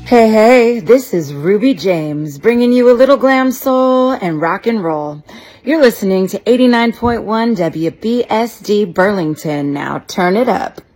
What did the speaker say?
Hey, hey, this is Ruby James bringing you a little glam soul and rock and roll. You're listening to 89.1 WBSD Burlington. Now turn it up.